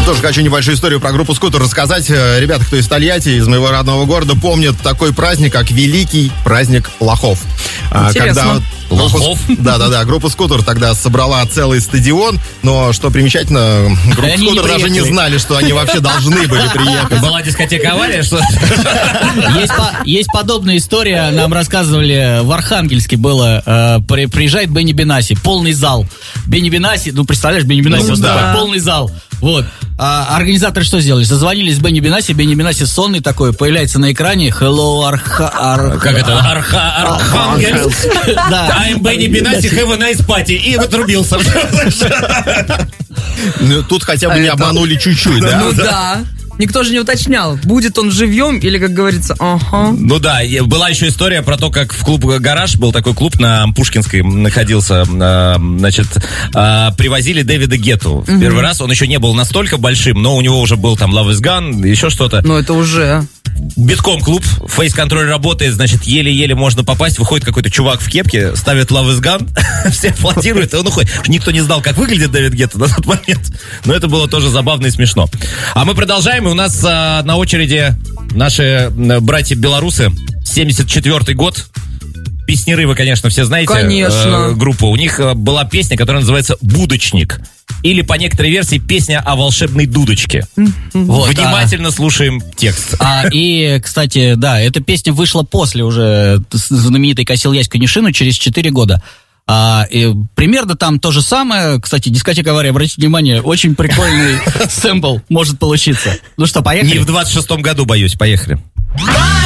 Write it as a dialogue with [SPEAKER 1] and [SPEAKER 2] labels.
[SPEAKER 1] Тоже хочу небольшую историю про группу «Скутер» рассказать. Ребята, кто из Тольятти, из моего родного города, помнят такой праздник, как Великий праздник лохов.
[SPEAKER 2] Интересно.
[SPEAKER 3] Лохов?
[SPEAKER 1] Да. Группа «Скутер» тогда собрала целый стадион, но, что примечательно, группа «Скутер» даже не знали, что они вообще должны были приехать.
[SPEAKER 3] Была дискотека «Авария», что...
[SPEAKER 4] Есть подобная история, нам рассказывали, в Архангельске было, приезжает Бенни Бенаси, полный зал. Бенни Бенаси, представляешь, Бенни Бенаси, полный зал. Вот. А организаторы что сделали? Зазвонились Бенни Бенаси сонный такой, появляется на экране. Hello,
[SPEAKER 3] Как это? Архангельск.
[SPEAKER 4] Да.
[SPEAKER 3] I'm Бенни Бенаси, have a nice party. И отрубился.
[SPEAKER 1] Тут хотя бы не обманули чуть-чуть, да?
[SPEAKER 2] Ну да. Никто же не уточнял, будет он живьем или, как говорится, ага.
[SPEAKER 3] Ну да, была еще история про то, как в клуб «Гараж», был такой клуб на Пушкинской находился, значит, привозили Дэвида Гетту. В первый раз он еще не был настолько большим, но у него уже был там Love is Gone, еще что-то.
[SPEAKER 2] Ну это уже...
[SPEAKER 3] Битком клуб, фейс-контроль работает, значит, еле-еле можно попасть, выходит какой-то чувак в кепке, ставит Love is Gone, все аплодируют, и он уходит. Никто не знал, как выглядит Дэвид Гетта на тот момент, но это было тоже забавно и смешно. А мы продолжаем, и у нас на очереди наши братья-белорусы, 74-й год. Песняры вы, конечно, все знаете.
[SPEAKER 2] Конечно.
[SPEAKER 3] Группу. У них была песня, которая называется «Будочник». Или, по некоторой версии, песня о волшебной дудочке.
[SPEAKER 4] Вот,
[SPEAKER 3] внимательно слушаем текст.
[SPEAKER 4] И, кстати, да, эта песня вышла после уже знаменитой «Косил ясь конюшину» через 4 года. И примерно там то же самое. Кстати, дискотека «Авария», обратите внимание, очень прикольный сэмпл может получиться. Ну что, поехали?
[SPEAKER 3] Не в 26-м году, боюсь, поехали.